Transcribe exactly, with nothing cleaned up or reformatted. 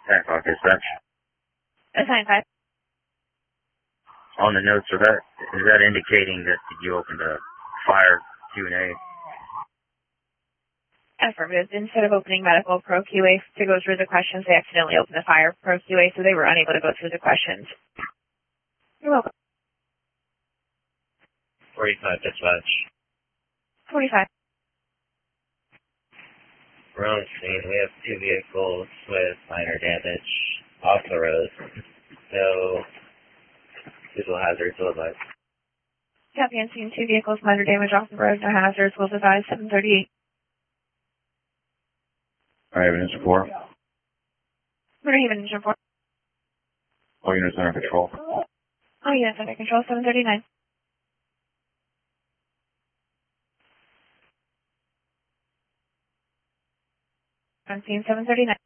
Hancock Dispatch. That's nine five. On the notes, are that, is that indicating that you opened a fire Q and A? Affirmative. Instead of opening medical pro Q A to go through the questions, they accidentally opened the fire pro Q A, so they were unable to go through the questions. You're welcome. forty-five dispatch. forty-five. We're on scene. We have two vehicles with minor damage off the road. No visual hazards will advise. Copy on scene. Two vehicles, minor damage off the road, no hazards. Will advise seven thirty-eight. All right, evidence report. What are you even in for? All units under control. Oh, units under control, seven thirty-nine. On scene, seven thirty-nine.